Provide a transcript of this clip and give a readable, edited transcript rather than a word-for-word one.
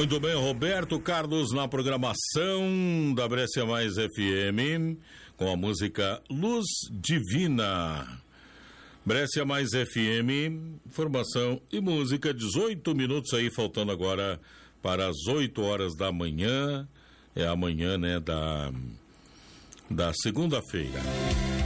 Muito bem, Roberto Carlos na programação da Brescia Mais FM, com a música Luz Divina. Brescia Mais FM, informação e música, 18 minutos aí, faltando agora para as 8 horas da manhã, é amanhã, né, da segunda-feira.